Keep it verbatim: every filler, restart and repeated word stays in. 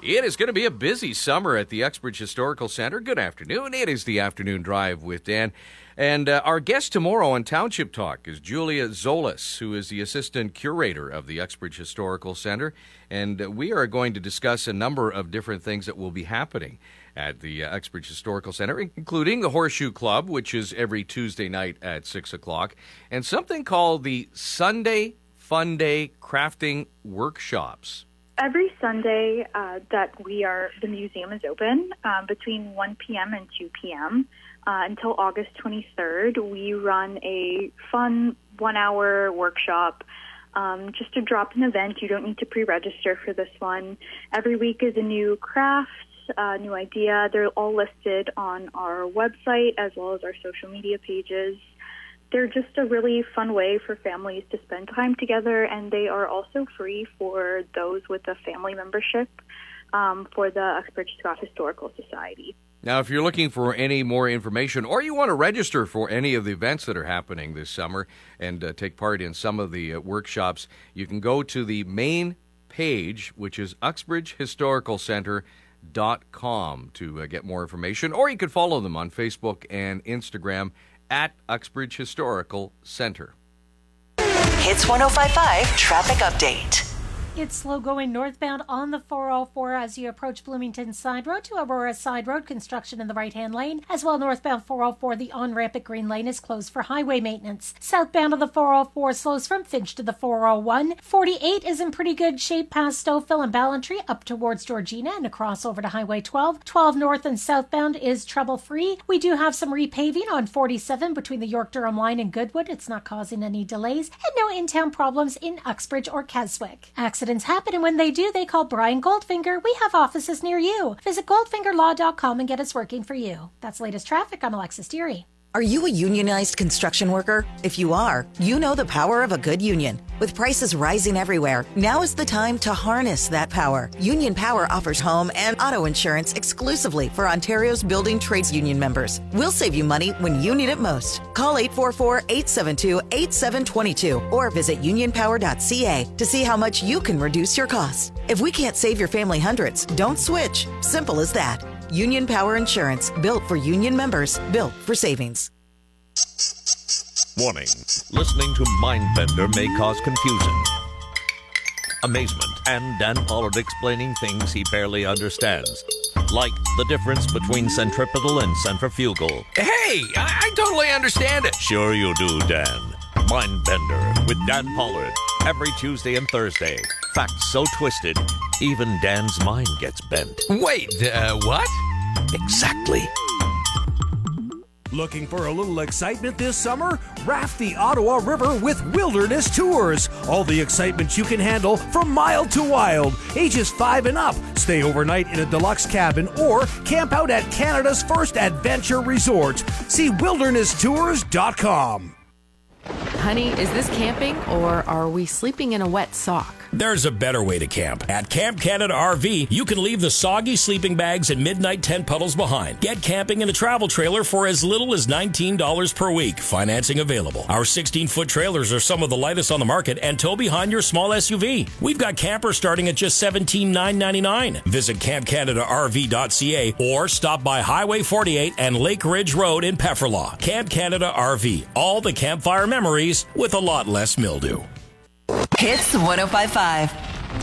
It is going to be a busy summer at the Uxbridge Historical Centre. Good afternoon. It is the Afternoon Drive with Dan. And uh, our guest tomorrow on Township Talk is Julia Zolas, who is the Assistant Curator of the Uxbridge Historical Centre. And uh, we are going to discuss a number of different things that will be happening at the uh, Uxbridge Historical Centre, including the Horseshoe Club, which is every Tuesday night at six o'clock, and something called the Sunday Fun Day Crafting Workshops. Every Sunday uh, that we are, the museum is open uh, between one p.m. and two p.m. Uh, until August twenty-third. We run a fun one-hour workshop, um, just a drop-in event. You don't need to pre-register for this one. Every week is a new craft, a new idea. They're all listed on our website as well as our social media pages. They're just a really fun way for families to spend time together, and they are also free for those with a family membership um, for the Uxbridge Scott Historical Society. Now, if you're looking for any more information or you want to register for any of the events that are happening this summer and uh, take part in some of the uh, workshops, you can go to the main page, which is uxbridge historical centre dot com to uh, get more information, or you could follow them on Facebook and Instagram at Uxbridge Historical Centre. Hits one oh five point five Traffic Update. It's slow going northbound on the four oh four as you approach Bloomington Side Road to Aurora Side Road. Construction in the right-hand lane. As well, northbound four oh four, the on-ramp at Green Lane is closed for highway maintenance. Southbound of the four oh four slows from Finch to the four oh one. forty-eight is in pretty good shape past Stouffville and Ballantree up towards Georgina and across over to Highway twelve. twelve north and southbound is trouble-free. We do have some repaving on forty-seven between the York-Durham line and Goodwood. It's not causing any delays. And no in-town problems in Uxbridge or Keswick. Accidents happen, and when they do, they call Brian Goldfinger. We have offices near you. Visit goldfinger law dot com and get us working for you. That's latest traffic. I'm Alexis Deary. Are you a unionized construction worker? If you are, you know the power of a good union. With prices rising everywhere, now is the time to harness that power. Union Power offers home and auto insurance exclusively for Ontario's building trades union members. We'll save you money when you need it most. Call eight four four, eight seven two, eight seven two two or visit union power dot c a to see how much you can reduce your costs. If we can't save your family hundreds, don't switch. Simple as that. Union Power Insurance, built for union members, built for savings. Warning, listening to Mindbender may cause confusion, amazement, and Dan Pollard explaining things he barely understands, like the difference between centripetal and centrifugal. Hey, I, I totally understand it. Sure you do, Dan. Mindbender with Dan Pollard, every Tuesday and Thursday. Facts so twisted, even Dan's mind gets bent. Wait, uh, what? Exactly. Looking for a little excitement this summer? Raft the Ottawa River with Wilderness Tours. All the excitement you can handle from mild to wild. Ages five and up. Stay overnight in a deluxe cabin or camp out at Canada's first adventure resort. See wilderness tours dot com. Honey, is this camping or are we sleeping in a wet sock? There's a better way to camp. At Camp Canada R V, you can leave the soggy sleeping bags and midnight tent puddles behind. Get camping in a travel trailer for as little as nineteen dollars per week. Financing available. Our sixteen-foot trailers are some of the lightest on the market and tow behind your small S U V. We've got campers starting at just seventeen thousand nine hundred ninety-nine dollars. Visit camp canada r v dot c a or stop by Highway forty-eight and Lake Ridge Road in Pefferlaw. Camp Canada R V. All the campfire memories with a lot less mildew. Hits one oh five point five.